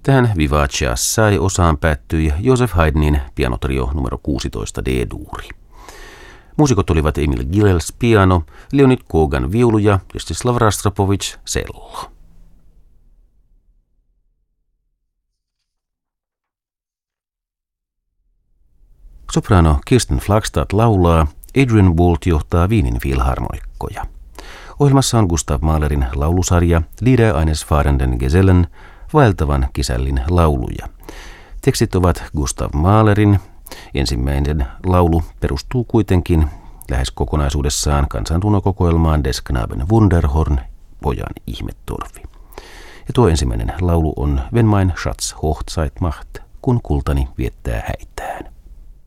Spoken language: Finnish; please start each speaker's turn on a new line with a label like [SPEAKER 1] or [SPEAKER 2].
[SPEAKER 1] Tähän Vivace Assai osaan päättyi Joseph Haydnin pianotrio numero 16 D-duuri. Muusikot olivat Emil Gilels piano, Leonid Kogan viulu ja Mstislav Rastropovich cello. Soprano Kirsten Flagstad laulaa, Adrian Boult johtaa Wienin filharmonikkoja. Ohjelmassa on Gustav Mahlerin laulusarja Lieder eines fahrenden Gesellen, vaeltavan kisällin lauluja. Tekstit ovat Gustav Mahlerin. Ensimmäinen laulu perustuu kuitenkin lähes kokonaisuudessaan kansanrunokokoelmaan Des Knaben Wunderhorn, pojan ihmetorvi. Ja tuo ensimmäinen laulu on Wenn mein Schatz Hochzeit macht, kun kultani viettää häitään.